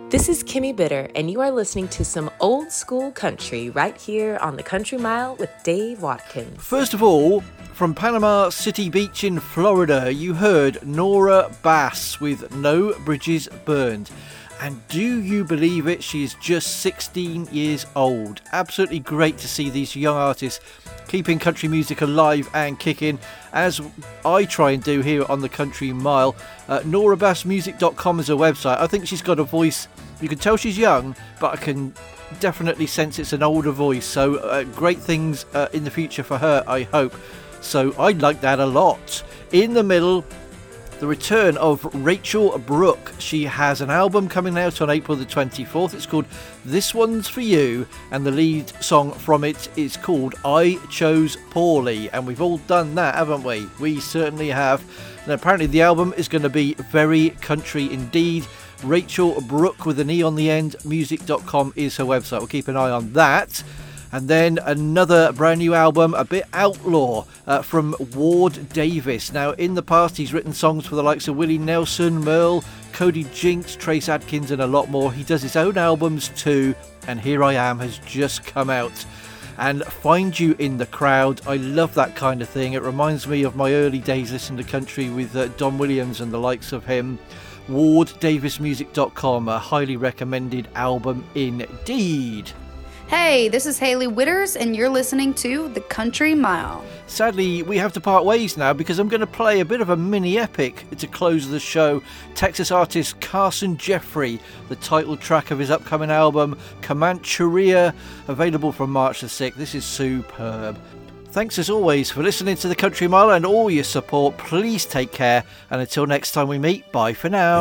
This is Kimmy Bitter, and you are listening to some old school country right here on the Country Mile with Dave Watkins. First of all, from Panama City Beach in Florida, you heard Nora Bass with No Bridges Burned. And do you believe it? She is just 16 years old. Absolutely great to see these young artists keeping country music alive and kicking, as I try and do here on the Country Mile. NoraBassMusic.com is her website. I think she's got a voice. You can tell she's young, but I can definitely sense it's an older voice. So great things in the future for her, I hope. So I like that a lot. In the middle, the return of Rachel Brooke. She has an album coming out on April the 24th. It's called This One's For You, and the lead song from it is called I Chose Poorly. And we've all done that, haven't we? We certainly have. And apparently the album is going to be very country indeed. Rachel Brooke with an E on the end, music.com is her website. We'll keep an eye on that. And then another brand new album, a bit outlaw, from Ward Davis. Now, in the past, he's written songs for the likes of Willie Nelson, Merle, Cody Jinks, Trace Adkins, and a lot more. He does his own albums too, and Here I Am has just come out. And Find You in the Crowd, I love that kind of thing. It reminds me of my early days listening to country with Don Williams and the likes of him. WardDavisMusic.com, a highly recommended album indeed. Hey, this is Haley Witters, and you're listening to The Country Mile. Sadly, we have to part ways now because I'm going to play a bit of a mini epic to close the show. Texas artist Carson Jeffrey, the title track of his upcoming album, Comancheria, available from March the 6th. This is superb. Thanks as always for listening to The Country Mile and all your support. Please take care, and until next time we meet, bye for now.